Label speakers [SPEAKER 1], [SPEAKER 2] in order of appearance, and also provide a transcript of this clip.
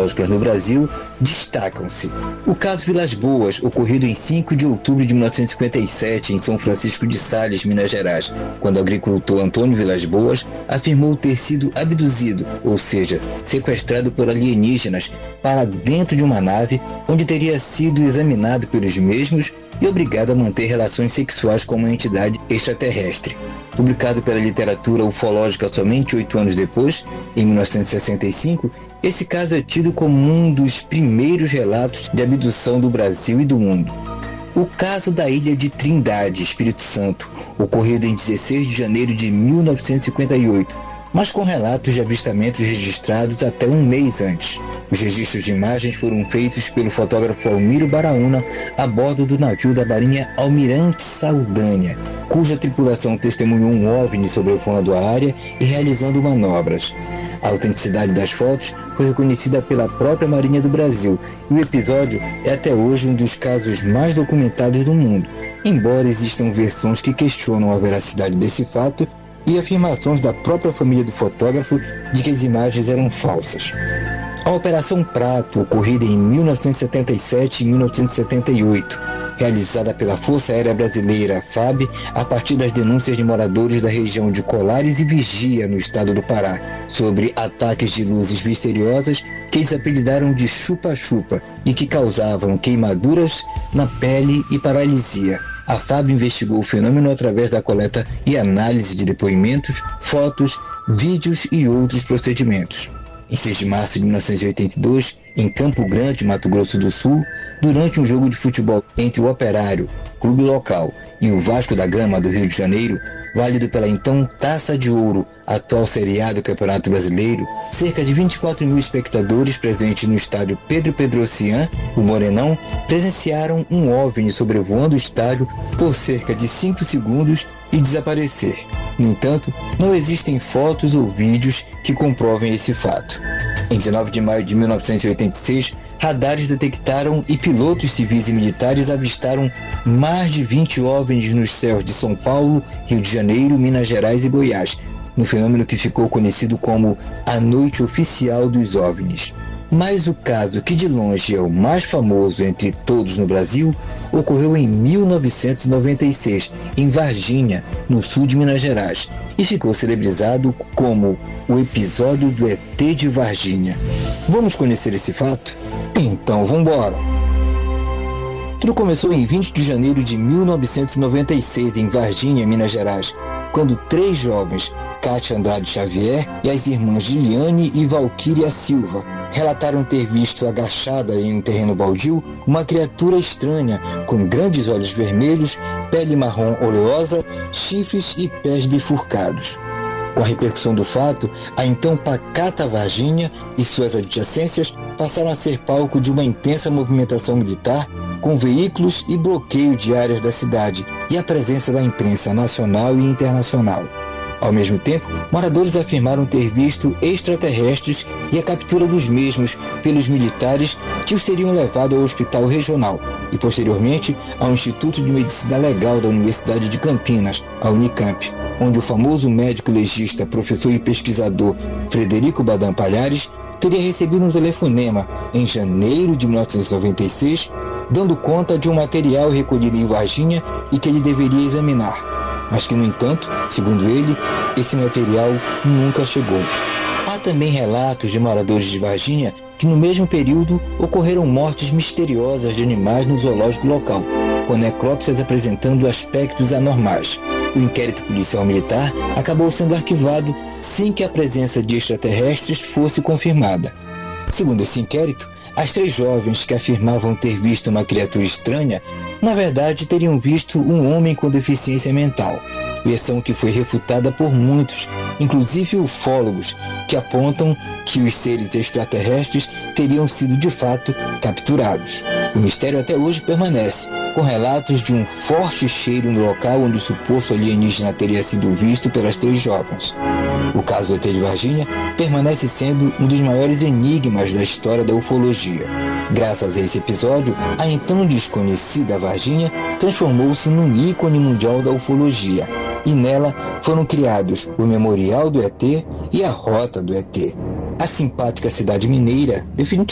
[SPEAKER 1] ufológicas no Brasil destacam-se. O caso Vilas Boas, ocorrido em 5 de outubro de 1957 em São Francisco de Sales, Minas Gerais, quando o agricultor Antônio Vilas Boas afirmou ter sido abduzido, ou seja, sequestrado por alienígenas para dentro de uma nave onde teria sido examinado pelos mesmos e obrigado a manter relações sexuais com uma entidade extraterrestre. Publicado pela literatura ufológica somente 8 anos depois, em 1965, esse caso é tido como um dos primeiros relatos de abdução do Brasil e do mundo. O caso da ilha de Trindade, Espírito Santo, ocorrido em 16 de janeiro de 1958, mas com relatos de avistamentos registrados até um mês antes. Os registros de imagens foram feitos pelo fotógrafo Almiro Baraúna a bordo do navio da Marinha Almirante Saldanha, cuja tripulação testemunhou um OVNI sobrevoando a área e realizando manobras. A autenticidade das fotos foi reconhecida pela própria Marinha do Brasil e o episódio é até hoje um dos casos mais documentados do mundo, embora existam versões que questionam a veracidade desse fato e afirmações da própria família do fotógrafo de que as imagens eram falsas. A Operação Prato, ocorrida em 1977 e 1978, realizada pela Força Aérea Brasileira, FAB, a partir das denúncias de moradores da região de Colares e Vigia, no estado do Pará, sobre ataques de luzes misteriosas que eles apelidaram de chupa-chupa e que causavam queimaduras na pele e paralisia. A FAB investigou o fenômeno através da coleta e análise de depoimentos, fotos, vídeos e outros procedimentos. Em 6 de março de 1982, em Campo Grande, Mato Grosso do Sul, durante um jogo de futebol entre o Operário, clube local, e o Vasco da Gama, do Rio de Janeiro, válido pela então Taça de Ouro, atual Série A do Campeonato Brasileiro, cerca de 24 mil espectadores presentes no estádio Pedro Pedrocian, o Morenão, presenciaram um OVNI sobrevoando o estádio por cerca de 5 segundos e desaparecer. No entanto, não existem fotos ou vídeos que comprovem esse fato. Em 19 de maio de 1986, radares detectaram e pilotos civis e militares avistaram mais de 20 OVNIs nos céus de São Paulo, Rio de Janeiro, Minas Gerais e Goiás, no fenômeno que ficou conhecido como a Noite Oficial dos OVNIs. Mas o caso que de longe é o mais famoso entre todos no Brasil ocorreu em 1996, em Varginha, no sul de Minas Gerais, e ficou celebrizado como o episódio do ET de Varginha. Vamos conhecer esse fato? Então vambora! Tudo começou em 20 de janeiro de 1996, em Varginha, Minas Gerais, quando 3 jovens, Cátia Andrade Xavier e as irmãs Giliane e Valquíria Silva, relataram ter visto agachada em um terreno baldio uma criatura estranha com grandes olhos vermelhos, pele marrom oleosa, chifres e pés bifurcados. Com a repercussão do fato, a então pacata Varginha e suas adjacências passaram a ser palco de uma intensa movimentação militar, com veículos e bloqueio de áreas da cidade e a presença da imprensa nacional e internacional. Ao mesmo tempo, moradores afirmaram ter visto extraterrestres e a captura dos mesmos pelos militares que os teriam levado ao hospital regional e, posteriormente, ao Instituto de Medicina Legal da Universidade de Campinas, a Unicamp, onde o famoso médico legista, professor e pesquisador Frederico Badam Palhares teria recebido um telefonema em janeiro de 1996, dando conta de um material recolhido em Varginha e que ele deveria examinar, mas que, no entanto, segundo ele, esse material nunca chegou. Há também relatos de moradores de Varginha que no mesmo período ocorreram mortes misteriosas de animais no zoológico local, com necrópsias apresentando aspectos anormais. O inquérito policial militar acabou sendo arquivado sem que a presença de extraterrestres fosse confirmada. Segundo esse inquérito, as 3 jovens que afirmavam ter visto uma criatura estranha, na verdade teriam visto um homem com deficiência mental, versão que foi refutada por muitos, inclusive ufólogos, que apontam que os seres extraterrestres teriam sido de fato capturados. O mistério até hoje permanece, com relatos de um forte cheiro no local onde o suposto alienígena teria sido visto pelas 3 jovens. O caso do ET de Varginha permanece sendo um dos maiores enigmas da história da ufologia. Graças a esse episódio, a então desconhecida Varginha transformou-se num ícone mundial da ufologia, e nela foram criados o Memorial do ET e a Rota do ET. A simpática cidade mineira definitivamente